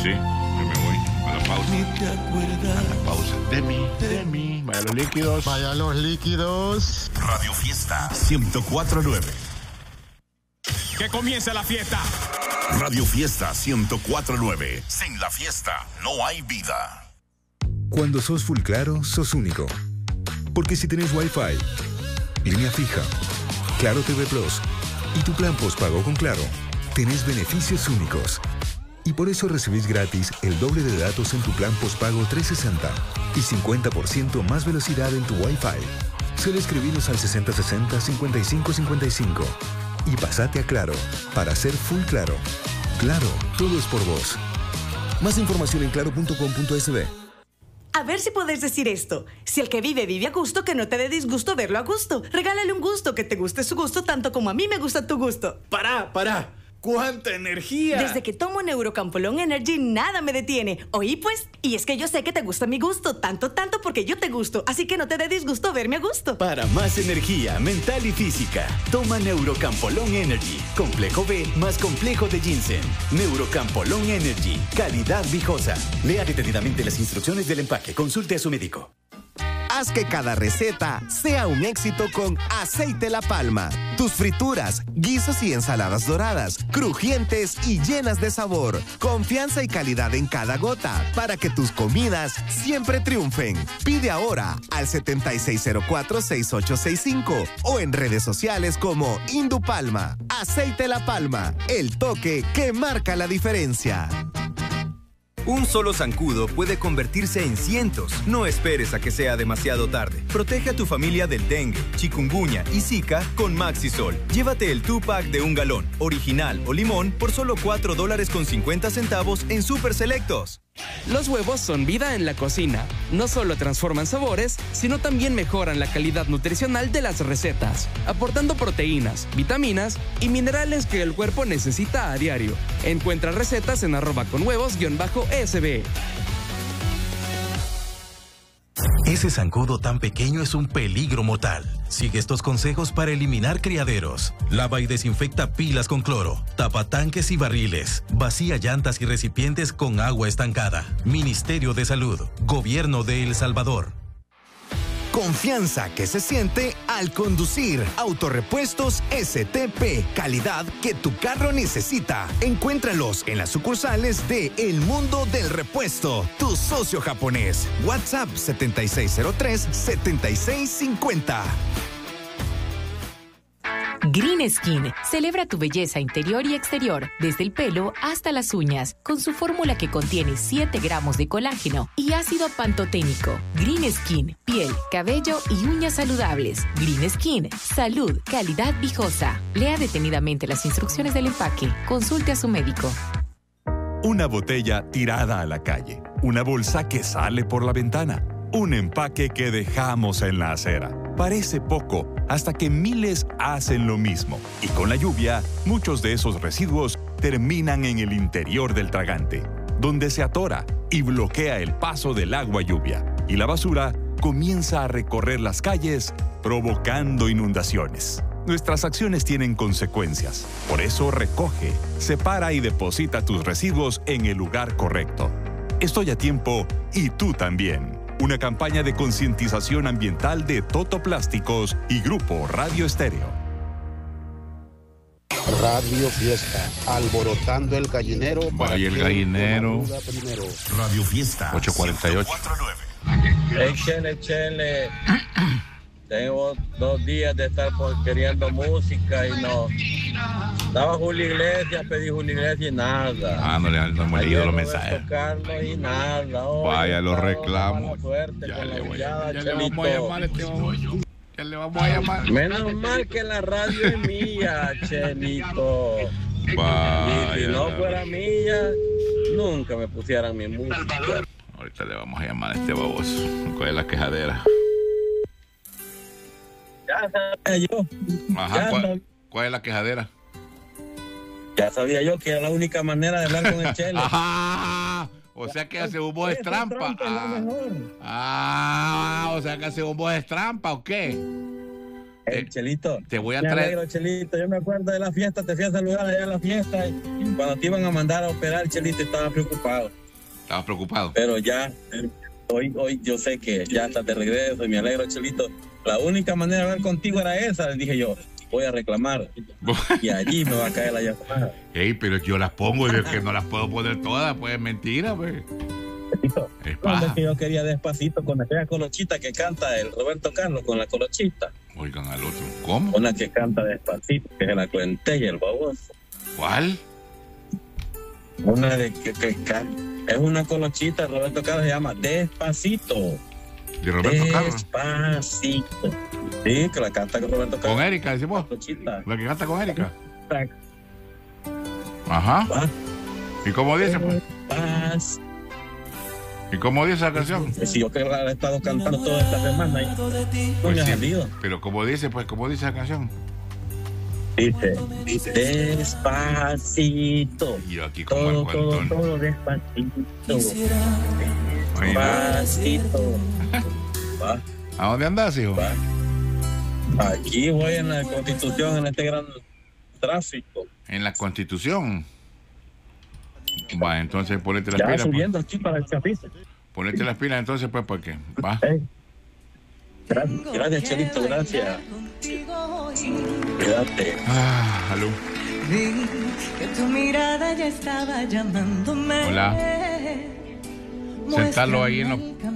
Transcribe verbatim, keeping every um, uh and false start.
Sí, yo me voy a la pausa. Ni te acuerdas. A la pausa. De mí, de mí. Vaya los líquidos. Vaya los líquidos. Radio Fiesta ciento cuatro punto nueve. ¡Que comience la fiesta! Radio Fiesta ciento cuatro punto nueve. Sin la fiesta no hay vida. Cuando sos full claro, sos único. Porque si tenés Wi-Fi, línea fija, Claro T V Plus y tu plan postpago con Claro, tenés beneficios únicos. Y por eso recibís gratis el doble de datos en tu plan postpago trescientos sesenta y cincuenta por ciento más velocidad en tu Wi-Fi. Solo escribinos al sesenta sesenta cincuenta y cinco cincuenta y cinco y pasate a Claro para ser full claro. Claro, todo es por vos. Más información en claro punto com punto es be. A ver si podés decir esto. Si el que vive vive a gusto, que no te dé disgusto verlo a gusto. Regálale un gusto, que te guste su gusto tanto como a mí me gusta tu gusto. ¡Pará, pará! ¡Cuánta energía! Desde que tomo Neurocampolón Energy, nada me detiene. ¿Oí pues? Y es que yo sé que te gusta mi gusto, tanto, tanto porque yo te gusto. Así que no te dé disgusto verme a gusto. Para más energía mental y física, toma Neurocampolón Energy. Complejo B más complejo de ginseng. Neurocampolón Energy. Calidad viejosa. Lea detenidamente las instrucciones del empaque. Consulte a su médico. Haz que cada receta sea un éxito con Aceite La Palma. Tus frituras, guisos y ensaladas doradas, crujientes y llenas de sabor. Confianza y calidad en cada gota para que tus comidas siempre triunfen. Pide ahora al setenta y seis cero cuatro, sesenta y ocho sesenta y cinco o en redes sociales como Indupalma. Aceite La Palma, el toque que marca la diferencia. Un solo zancudo puede convertirse en cientos. No esperes a que sea demasiado tarde. Protege a tu familia del dengue, chikungunya y zika con Maxisol. Llévate el two-pack de un galón, original o limón, por solo cuatro dólares con cincuenta centavos en Super Selectos. Los huevos son vida en la cocina. No solo transforman sabores, sino también mejoran la calidad nutricional de las recetas, aportando proteínas, vitaminas y minerales que el cuerpo necesita a diario. Encuentra recetas en arroba con huevos guión bajo S B. Ese zancudo tan pequeño es un peligro mortal. Sigue estos consejos para eliminar criaderos. Lava y desinfecta pilas con cloro. Tapa tanques y barriles. Vacía llantas y recipientes con agua estancada. Ministerio de Salud. Gobierno de El Salvador. Confianza que se siente al conducir. Autorepuestos S T P. Calidad que tu carro necesita. Encuéntralos en las sucursales de El Mundo del Repuesto. Tu socio japonés. WhatsApp setenta y seis cero tres, setenta y seis cincuenta. Green Skin celebra tu belleza interior y exterior, desde el pelo hasta las uñas, con su fórmula que contiene siete gramos de colágeno y ácido pantoténico. Green Skin, piel, cabello y uñas saludables. Green Skin, salud, calidad viejosa. Lea detenidamente las instrucciones del empaque. Consulte a su médico. Una botella tirada a la calle, una bolsa que sale por la ventana, un empaque que dejamos en la acera. Parece poco, hasta que miles hacen lo mismo. Y con la lluvia, muchos de esos residuos terminan en el interior del tragante, donde se atora y bloquea el paso del agua lluvia. Y la basura comienza a recorrer las calles, provocando inundaciones. Nuestras acciones tienen consecuencias. Por eso recoge, separa y deposita tus residuos en el lugar correcto. Estoy a tiempo y tú también. Una campaña de concientización ambiental de Toto Plásticos y Grupo Radio Estéreo. Radio Fiesta, alborotando el gallinero. Vaya el gallinero. Radio Fiesta ocho cuarenta y ocho. Échale, échale. Tengo dos días de estar queriendo música y no. Daba Julio Iglesias, pedí Julio Iglesias y nada. Ah, no le no hemos leído los mensajes. Y nada. Vaya, los reclamos. Ya le voy a llamar este baboso. Ya le vamos a llamar. Menos mal que la radio es mía, Chelito. Vaya. Y si no fuera mía, nunca me pusieran mi música. Ahorita le vamos a llamar a este baboso. ¿Cuál es la quejadera? Ya sabía yo. Ajá, ¿cuál, ¿cuál es la quejadera? Ya sabía yo que era la única manera de hablar con el Chele. Ajá. O sea que hace un voz de trampa. Ah, ah, o sea que hace un voz de trampa, ¿o qué? Hey, Chelito. Te voy a me traer. alegro, Chelito. Yo me acuerdo de la fiesta, te fui a saludar allá en la fiesta. Y cuando te iban a mandar a operar, Chelito, estaba preocupado. Estaba preocupado. Pero ya, hoy, hoy yo sé que ya estás de regreso y me alegro, Chelito. La única manera de hablar contigo era esa, le dije yo. Voy a reclamar. Y allí me va a caer la llamada. Ey, pero yo las pongo y es que no las puedo poner todas, pues es mentira, pues. Es paja. Es que yo quería Despacito con aquella colochita que canta el Roberto Carlos, con la colochita. Oigan al otro. ¿Cómo? Una que canta Despacito, que se la cuente y el baboso. ¿Cuál? Una de que, que, que es una colochita, Roberto Carlos se llama Despacito. ¿De Roberto Carlos? Despacito. Sí, que la canta con Roberto Carlos. ¿Con Erika, decimos? La que canta con Erika. Ajá. ¿Va? ¿Y cómo dice, pues? Paz. ¿Y cómo dice la canción? Si yo que la he estado cantando toda esta semana. Y pues sí, pero como dice, pues, ¿cómo dice la canción? Dice, despacito. Y yo aquí como todo, el guantón. Todo, todo despacito. Despacito. ¿Va? ¿A dónde andas, hijo? ¿Va? Aquí voy en la Constitución, en este gran tráfico. ¿En la Constitución? Va, entonces ponete las ya pilas. subiendo pues. Aquí para el chapizo. Ponete las pilas entonces, pues, ¿por qué? Va. Hey. Gracias, gracias, Chelito, gracias. Cuídate. Ah, aló. Vi que tu mirada ya estaba llamándome. Hola. Sentarlo ahí en los